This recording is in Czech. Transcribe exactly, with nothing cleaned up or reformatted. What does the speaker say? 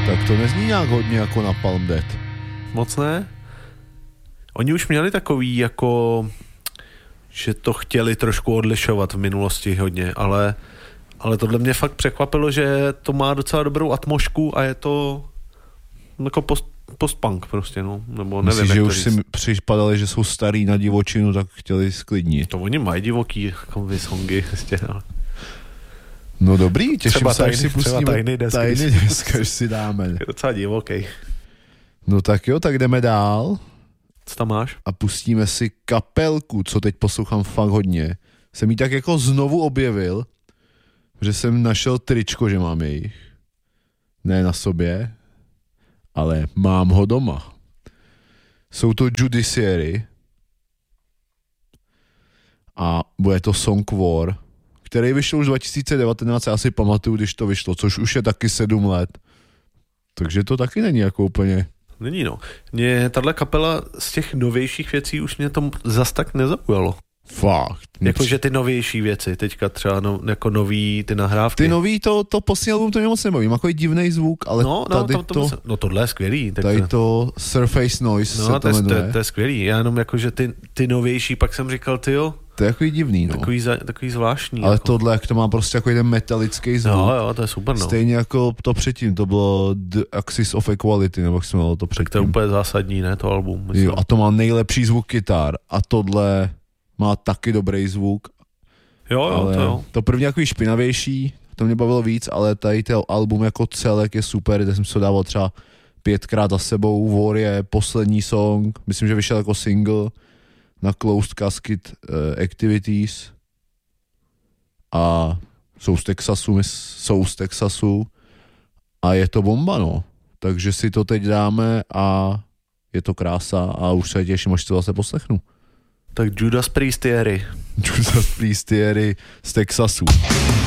Tak to nezní nějak hodně jako na Palm Dead. Moc ne? Oni už měli takový jako, že to chtěli trošku odlišovat v minulosti hodně, ale, ale tohle mě fakt překvapilo, že to má docela dobrou atmosféru a je to jako post, postpunk prostě, no. Nebo nevím, Myslíš, že jak už říct. si připadali, že jsou starý na divočinu, tak chtěli sklidnit. To oni mají divoký jako songy, prostě, ale... No dobrý, těším Třeba se, až tajný- si třeba pustíme tajný desk, tajný když- desk, až si dáme. Je docela divoký. No tak jo, tak jdeme dál Co tam máš? a pustíme si kapelku, co teď poslouchám fakt hodně. Jsem jí tak jako znovu objevil, že jsem našel tričko, že mám jejich. Ne na sobě, ale mám ho doma. Jsou to Judiciary a bude to Song War, který vyšel už dva tisíce devatenáct, já si pamatuju, když to vyšlo, což už je taky sedm let. Takže to taky není jako úplně... Není, no. Mě tahle kapela z těch novějších věcí už mě to zas tak nezaujalo. Fakt. Jakože ty novější věci, teďka třeba no, jako nový ty nahrávky. Ty nový, to, to poslední album to mě moc nebaví, má takový divný zvuk, ale no, no, tady to, to, to, to, no tohle je skvělý. Tak tady to Surface Noise no, se to to, je, to, jmenuje. je, to je skvělý. Já jenom jakože ty, ty novější, pak jsem říkal, ty jo, To je takový divný, no. takový, za, takový zvláštní. Ale jako. tohle, jak to má prostě jako jeden metalický zvuk. Jo, jo, to je super, no. Stejně jako to předtím, to bylo The Axis of Equality, nebo jak jsme měli to předtím. Tak to je úplně zásadní, ne, to album. Myslím. Jo, a to má nejlepší zvuk kytar a tohle má taky dobrý zvuk. jo, jo, ale to jo. to první jako špinavější, to mě bavilo víc, ale tady ten album jako celek je super, kde jsem se dával třeba pětkrát za sebou. War je poslední song, myslím, že vyšel jako single na Closed Casket uh, Activities a jsou z Texasu, jsou z Texasu a je to bomba, no. Takže si to teď dáme a je to krása a už se těším, až to zase poslechnu. Tak Judas Priest Theory. Judas Priest Theory z Texasu.